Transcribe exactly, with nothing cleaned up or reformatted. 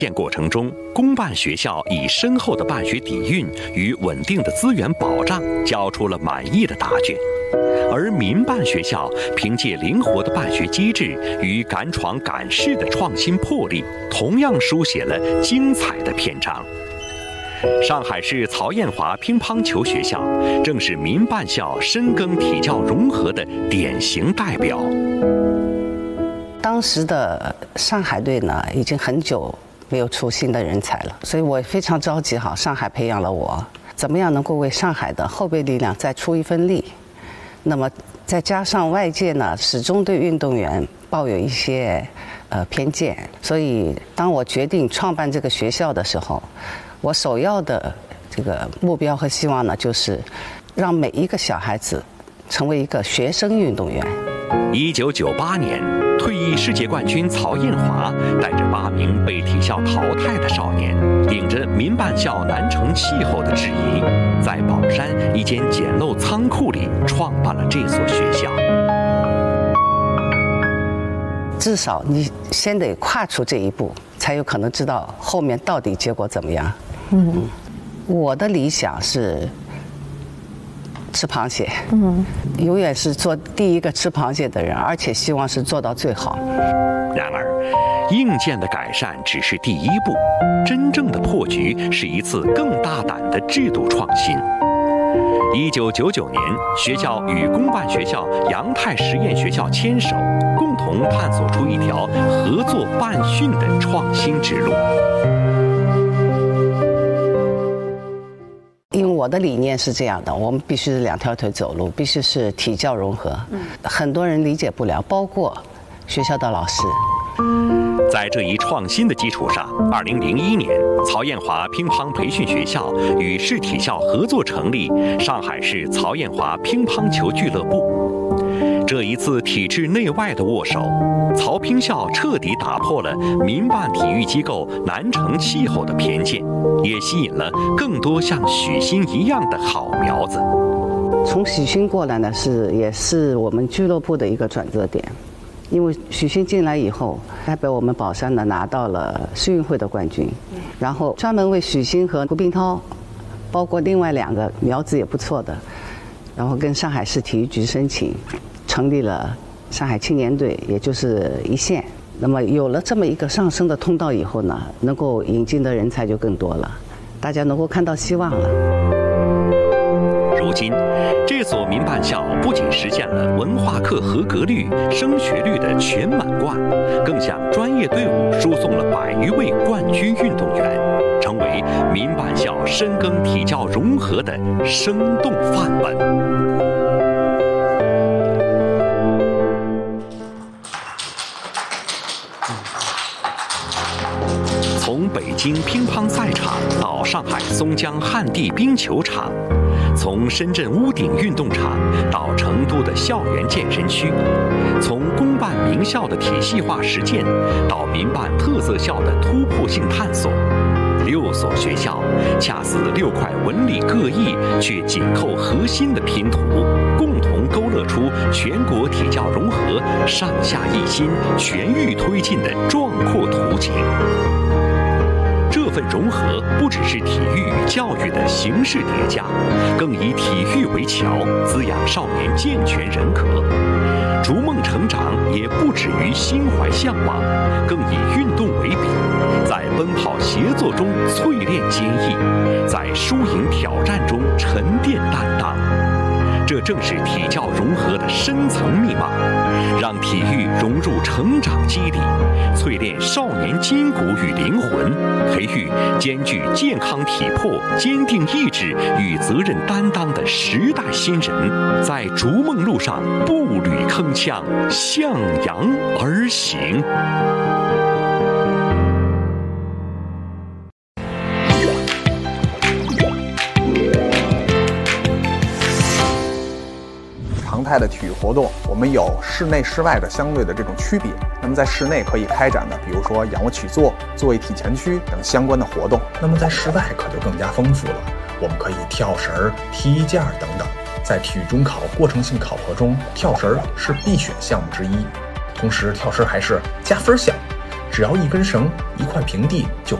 建过程中，公办学校以深厚的办学底蕴与稳定的资源保障，交出了满意的答卷；而民办学校凭借灵活的办学机制与敢闯敢试的创新魄力，同样书写了精彩的篇章。上海市曹艳华乒乓球学校正是民办校深耕体教融合的典型代表。 当时的上海队呢，已经很久没有出新的人才了，所以我非常着急。好，上海培养了我，怎么样能够为上海的后备力量再出一份力？那么再加上外界呢，始终对运动员抱有一些呃偏见，所以当我决定创办这个学校的时候，我首要的这个目标和希望呢，就是让每一个小孩子成为一个学生运动员。 一九九八年，退役世界冠军曹艳华带着八名被体校淘汰的少年，顶着民办校难成气候的质疑，在宝山一间简陋仓库里创办了这所学校。 至少你先得跨出这一步，才有可能知道后面到底结果怎么样。嗯，我的理想是吃螃蟹，嗯，永远是做第一个吃螃蟹的人，而且希望是做到最好。 然而，硬件的改善只是第一步，真正的破局是一次更大胆的制度创新。一九九九年，学校与公办学校杨泰实验学校牵手，共同探索出一条合作办训的创新之路。 因为我的理念是这样的，我们必须是两条腿走路，必须是体教融合。嗯，很多人理解不了，包括学校的老师。 在这一创新的基础上，二零零一年，曹艳华乒乓培训学校与市体校合作成立上海市曹艳华乒乓球俱乐部。这一次体制内外的握手，曹乒校彻底打破了民办体育机构难成气候的偏见，也吸引了更多像许昕一样的好苗子。 从许昕过来呢，是也是我们俱乐部的一个转折点。因为许昕进来以后，代表我们宝山呢拿到了世运会的冠军，然后专门为许昕和胡冰涛，包括另外两个苗子也不错的，然后跟上海市体育局申请，成立了上海青年队，也就是一线。那么有了这么一个上升的通道以后呢，能够引进的人才就更多了，大家能够看到希望了。 如今，这所民办校不仅实现了文化课合格率、升学率的全满贯，更向专业队伍输送了百余位冠军运动员，成为民办校深耕体教融合的生动范本。从北京乒乓赛场到上海松江汉地冰球场，从深圳屋顶运动场到成都的校园健身区，从公办名校的体系化实践到民办特色校的突破性探索，六所学校恰似六块纹理各异却紧扣核心的拼图，共同勾勒出全国体教融合上下一心、全域推进的壮阔图景。这份融合不只是体育与教育的形式叠加，更以体育为桥，滋养少年健全人格。逐梦成长也不止于心怀向往，更以运动为笔，在奔跑协作中淬炼坚毅，在输赢挑战中沉淀担当。这正是体教融合的深层密码，让体育融入成长基底，淬炼少年筋骨与灵魂，培育兼具健康体魄、坚定意志与责任担当的时代新人，在逐梦路上步履铿锵，向阳而行。 常态的体育活动，我们有室内室外的相对的这种区别。那么在室内可以开展的，比如说仰卧起坐、坐位体前屈等相关的活动。那么在室外可就更加丰富了，我们可以跳绳、踢毽等等。在体育中考过程性考核中，跳绳是必选项目之一，同时跳绳还是加分项。 只要一根绳、一块平地就